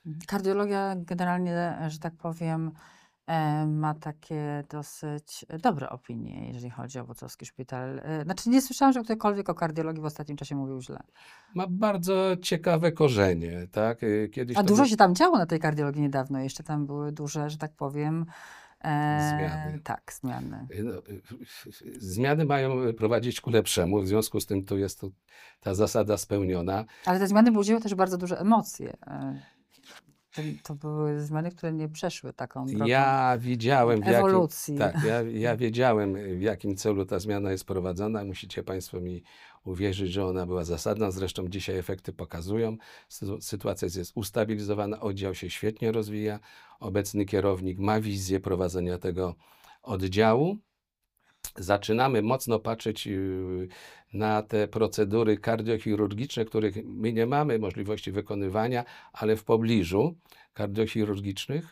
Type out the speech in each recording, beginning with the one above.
Kardiologia generalnie, że tak powiem, ma takie dosyć dobre opinie, jeżeli chodzi o wrocławski szpital. Znaczy nie słyszałam, że ktokolwiek o kardiologii w ostatnim czasie mówił źle. Ma bardzo ciekawe korzenie, tak? Kiedyś A to dużo się tam działo na tej kardiologii niedawno. Jeszcze tam były duże, że tak powiem, zmiany. tak, zmiany. No, zmiany mają prowadzić ku lepszemu, w związku z tym tu jest ta zasada spełniona. Ale te zmiany budziły też bardzo duże emocje. To były zmiany, które nie przeszły taką drogą Ja widziałem ewolucji. tak, ja wiedziałem, w jakim celu ta zmiana jest prowadzona. Musicie Państwo mi uwierzyć, że ona była zasadna. Zresztą dzisiaj efekty pokazują. Sytuacja jest ustabilizowana, oddział się świetnie rozwija. Obecny kierownik ma wizję prowadzenia tego oddziału. Zaczynamy mocno patrzeć na te procedury kardiochirurgiczne, których my nie mamy możliwości wykonywania, ale w pobliżu kardiochirurgicznych.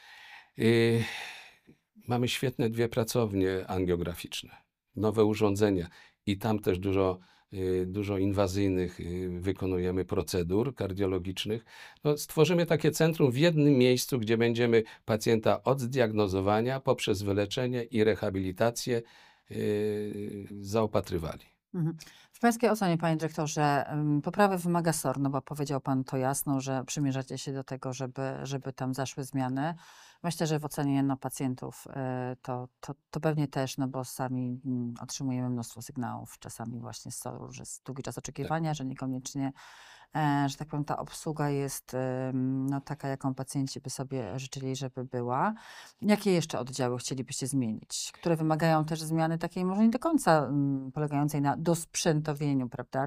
Mamy świetne 2 pracownie angiograficzne, nowe urządzenia i tam też dużo inwazyjnych wykonujemy procedur kardiologicznych. No, stworzymy takie centrum w jednym miejscu, gdzie będziemy pacjenta od zdiagnozowania poprzez wyleczenie i rehabilitację zaopatrywali. Mhm. W pańskiej ocenie, panie dyrektorze, poprawy wymaga SOR, no bo powiedział pan to jasno, że przymierzacie się do tego, żeby tam zaszły zmiany. Myślę, że w ocenie pacjentów to pewnie też, no bo sami otrzymujemy mnóstwo sygnałów, czasami właśnie z SOR-u, że jest długi czas oczekiwania, że niekoniecznie, że tak powiem, ta obsługa jest taka, jaką pacjenci by sobie życzyli, żeby była. Jakie jeszcze oddziały chcielibyście zmienić, które wymagają też zmiany takiej może nie do końca polegającej na dosprzętowieniu, prawda,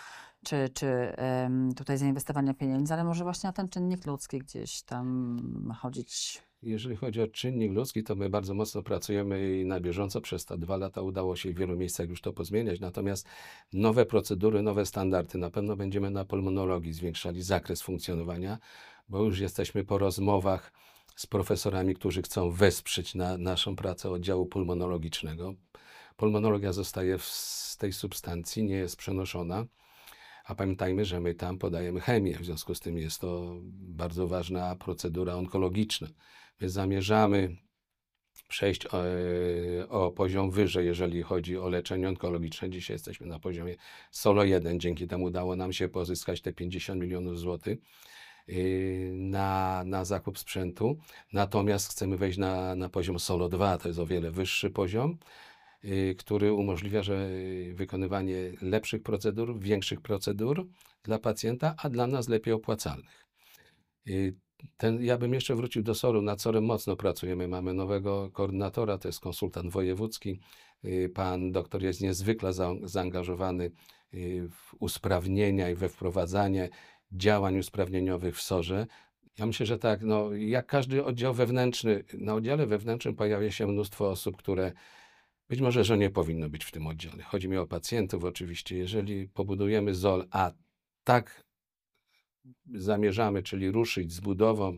czy tutaj zainwestowania pieniędzy, ale może właśnie na ten czynnik ludzki gdzieś tam chodzić. Jeżeli chodzi o czynnik ludzki, to my bardzo mocno pracujemy i na bieżąco. Przez te 2 lata udało się w wielu miejscach już to pozmieniać. Natomiast nowe procedury, nowe standardy. Na pewno będziemy na pulmonologii zwiększali zakres funkcjonowania, bo już jesteśmy po rozmowach z profesorami, którzy chcą wesprzeć naszą pracę oddziału pulmonologicznego. Pulmonologia zostaje z tej substancji, nie jest przenoszona. A pamiętajmy, że my tam podajemy chemię, w związku z tym jest to bardzo ważna procedura onkologiczna. My zamierzamy przejść o poziom wyżej, jeżeli chodzi o leczenie onkologiczne. Dzisiaj jesteśmy na poziomie SOLO 1. Dzięki temu udało nam się pozyskać te 50 milionów złotych na zakup sprzętu. Natomiast chcemy wejść na poziom SOLO 2, to jest o wiele wyższy poziom, który umożliwia, że wykonywanie lepszych procedur, większych procedur dla pacjenta, a dla nas lepiej opłacalnych. Ja bym jeszcze wrócił do SOR-u. Nad SOR-em mocno pracujemy. Mamy nowego koordynatora, to jest konsultant wojewódzki. Pan doktor jest niezwykle zaangażowany w usprawnienia i we wprowadzanie działań usprawnieniowych w SOR-ze. Ja myślę, że tak, no, jak każdy oddział wewnętrzny, na oddziale wewnętrznym pojawia się mnóstwo osób, które być może, że nie powinno być w tym oddziale. Chodzi mi o pacjentów oczywiście. Jeżeli pobudujemy ZOL, a tak zamierzamy, czyli ruszyć z budową,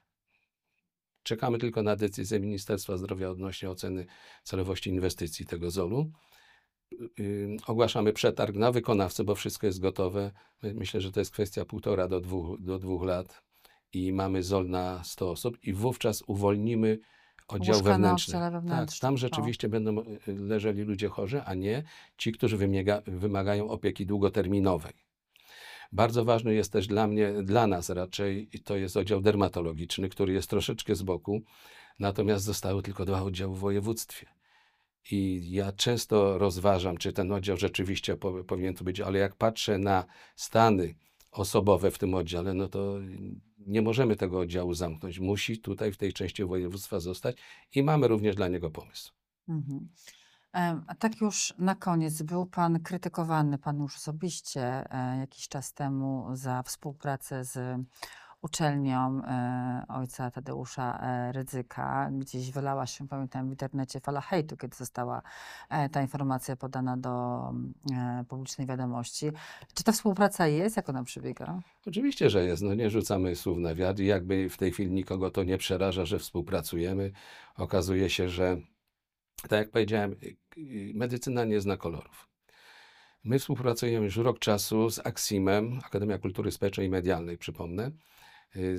czekamy tylko na decyzję Ministerstwa Zdrowia odnośnie oceny celowości inwestycji tego ZOL-u. Ogłaszamy przetarg na wykonawcę, bo wszystko jest gotowe. Myślę, że to jest kwestia 1,5 do 2 lat i mamy ZOL na 100 osób i wówczas uwolnimy oddział Łóżka na wewnętrzny. oddziale Tak, wewnętrznym. tam rzeczywiście będą leżeli ludzie chorzy, a nie ci, którzy wymagają opieki długoterminowej. Bardzo ważny jest też dla nas raczej, to jest oddział dermatologiczny, który jest troszeczkę z boku, natomiast zostały tylko 2 oddziały w województwie. I ja często rozważam, czy ten oddział rzeczywiście powinien tu być, ale jak patrzę na stany osobowe w tym oddziale, no to nie możemy tego oddziału zamknąć. Musi tutaj w tej części województwa zostać i mamy również dla niego pomysł. Mhm. A tak już na koniec, był pan krytykowany, pan już osobiście jakiś czas temu za współpracę z uczelnią ojca Tadeusza Rydzyka. Gdzieś wylała się, pamiętam, w internecie fala hejtu, kiedy została ta informacja podana do publicznej wiadomości. Czy ta współpraca jest? Jak ona przebiega? Oczywiście, że jest. No nie rzucamy słów na wiatr i jakby w tej chwili nikogo to nie przeraża, że współpracujemy. Okazuje się, że tak jak powiedziałem, medycyna nie zna kolorów. My współpracujemy już rok czasu z Aksimem, Akademia Kultury Społecznej i Medialnej, przypomnę,